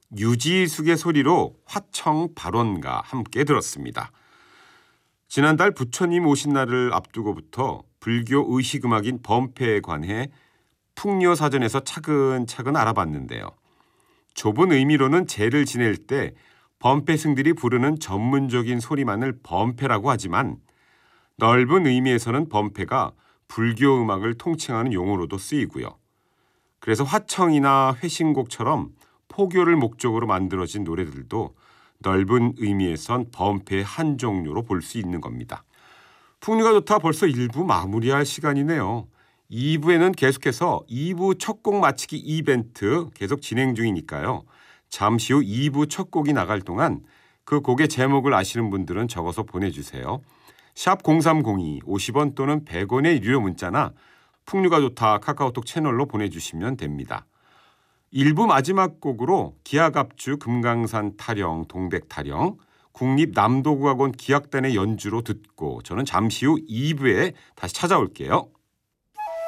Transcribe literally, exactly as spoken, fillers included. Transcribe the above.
유지숙의 소리로 화청 발원과 함께 들었습니다. 지난달 부처님 오신 날을 앞두고부터 불교 의식음악인 범패에 관해 풍료사전에서 차근차근 알아봤는데요. 좁은 의미로는 제를 지낼 때 범패승들이 부르는 전문적인 소리만을 범패라고 하지만 넓은 의미에서는 범패가 불교 음악을 통칭하는 용어로도 쓰이고요. 그래서 화청이나 회신곡처럼 포교를 목적으로 만들어진 노래들도 넓은 의미에선 범패의 한 종류로 볼 수 있는 겁니다. 풍류가 좋다 벌써 일 부 마무리할 시간이네요. 이 부에는 계속해서 이 부 첫 곡 맞히기 이벤트 계속 진행 중이니까요. 잠시 후 이 부 첫 곡이 나갈 동안 그 곡의 제목을 아시는 분들은 적어서 보내주세요. 샵 공삼공이 오십 원 또는 백 원의 유료 문자나 풍류가 좋다 카카오톡 채널로 보내주시면 됩니다. 일 부 마지막 곡으로 기하갑주 금강산 타령 동백 타령 국립남도국악원 기악단의 연주로 듣고 저는 잠시 후 이 부에 다시 찾아올게요.